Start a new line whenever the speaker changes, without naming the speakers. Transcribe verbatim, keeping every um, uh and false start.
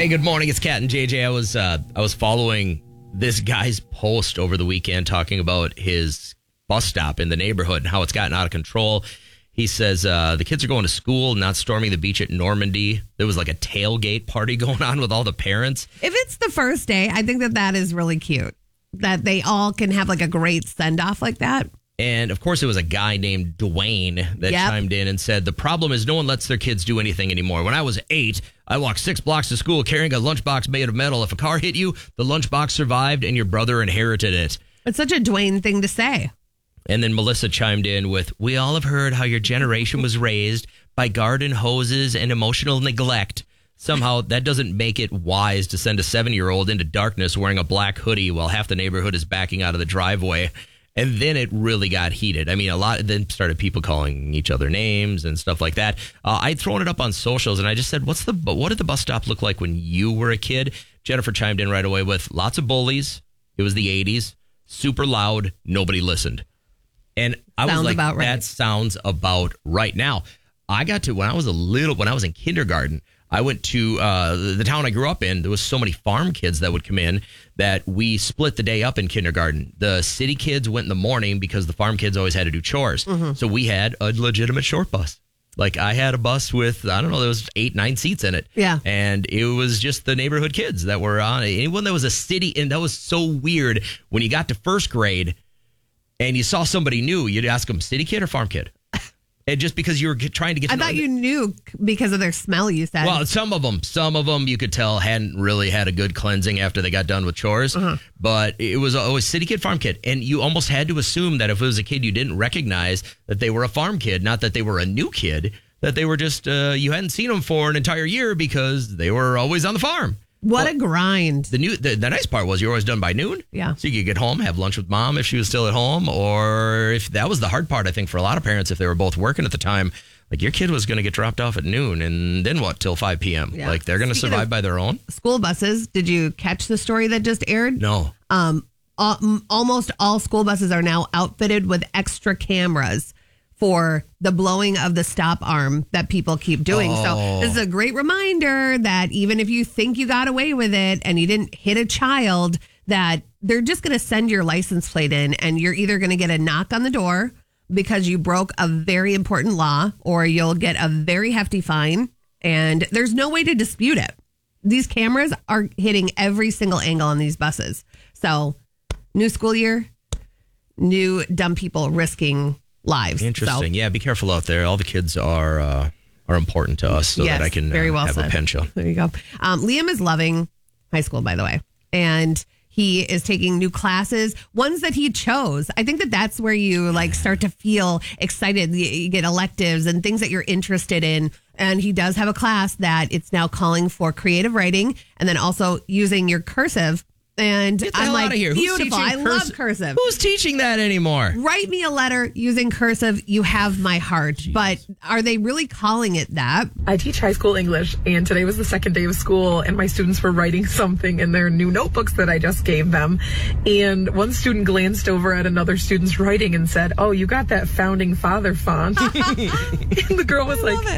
Hey, good morning. It's Kat and J J. I was uh, I was following this guy's post over the weekend talking about his bus stop in the neighborhood and how it's gotten out of control. He says uh, the kids are going to school, not storming the beach at Normandy. There was like a tailgate party going on with all the parents.
If it's the first day, I think that that is really cute. That they all can have like a great send-off like that.
And, of course, it was a guy named Dwayne that
Yep.
chimed in and said, the problem is no one lets their kids do anything anymore. When I was eight, I walked six blocks to school carrying a lunchbox made of metal. If a car hit you, the lunchbox survived and your brother inherited it.
It's such a Dwayne thing to say.
And then Melissa chimed in with, we all have heard how your generation was raised by garden hoses and emotional neglect. Somehow that doesn't make it wise to send a seven-year-old into darkness wearing a black hoodie while half the neighborhood is backing out of the driveway. And then it really got heated. I mean, a lot, then started people calling each other names and stuff like that. Uh, I'd thrown it up on socials and I just said, what's the, what did the bus stop look like when you were a kid? Jennifer chimed in right away with lots of bullies. It was the eighties, super loud. Nobody listened. And I
Sounds
was like,
about right.
that sounds about right. Now, I got to, when I was a little, when I was in kindergarten, I went to uh, the town I grew up in. There was so many farm kids that would come in that we split the day up in kindergarten. The city kids went in the morning because the farm kids always had to do chores. Mm-hmm. So we had a legitimate short bus. Like I had a bus with, I don't know, there was eight, nine seats in it.
Yeah.
And it was just the neighborhood kids that were on it. Anyone that was a city, and that was so weird. When you got to first grade and you saw somebody new, you'd ask them, city kid or farm kid? And just because you were trying to get to
I thought you knew because of their smell, you said.
Well, some of them, some of them you could tell hadn't really had a good cleansing after they got done with chores. Uh-huh. But it was always city kid, farm kid. And you almost had to assume that if it was a kid you didn't recognize, that they were a farm kid, not that they were a new kid, that they were just, uh, you hadn't seen them for an entire year because they were always on the farm.
What
well,
a grind.
The new, the, the nice part was you were always done by noon.
Yeah.
So you could get home, have lunch with mom if she was still at home, or if that was the hard part, I think, for a lot of parents, if they were both working at the time, like your kid was going to get dropped off at noon and then what, till five p.m.?
Yeah.
Like they're going to survive by their own?
School buses. Did you catch the story that just aired?
No.
Um, all, m- almost all school buses are now outfitted with extra cameras for the blowing of the stop arm that people keep doing.
Oh.
So this is a great reminder that even if you think you got away with it and you didn't hit a child, that they're just going to send your license plate in and you're either going to get a knock on the door because you broke a very important law, or you'll get a very hefty fine, and there's no way to dispute it. These cameras are hitting every single angle on these buses. So new school year, new dumb people risking lives.
Interesting.
So,
yeah, be careful out there. All the kids are uh, are important to us so
yes,
that I can
very
uh,
well
have
said.
a pen show.
There you go. Um, Liam is loving high school, by the way. And he is taking new classes, ones that he chose. I think that that's where you like start to feel excited. You, you get electives and things that you're interested in. And he does have a class that it's now calling for creative writing and then also using your cursive. And
Get the
I'm
hell
like,
out of here. Who's
beautiful. I
teaching
love
cursive?
cursive.
Who's teaching that anymore?
Write me a letter using cursive. You have my heart. Jeez. But are they really calling it that?
I teach high school English, and today was the second day of school, and my students were writing something in their new notebooks that I just gave them. And one student glanced over at another student's writing and said, "Oh, you got that founding father font." And the girl was like,